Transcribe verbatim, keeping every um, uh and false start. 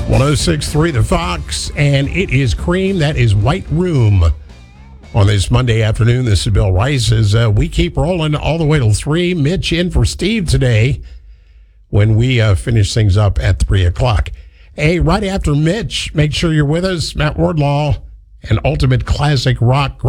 one oh six point three The Fox, and it is Cream. That is White Room. On this Monday afternoon, this is Bill Rice. As uh, we keep rolling all the way till three. Mitch in for Steve today when we uh, finish things up at three o'clock. Hey, right after Mitch, make sure you're with us. Matt Wardlaw and Ultimate Classic Rock.